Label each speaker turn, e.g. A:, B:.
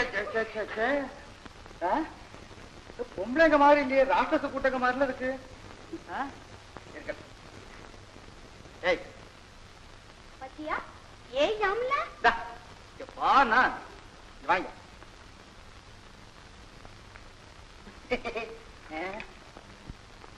A: பொம்பளைங்க மாதிரி இல்லையே, ராட்சச கூட்டங்க மாதிரில இருக்கு. ஏய்
B: பத்தியா? ஏய் ஜாம்ல
A: வாண்ணா வாங்க.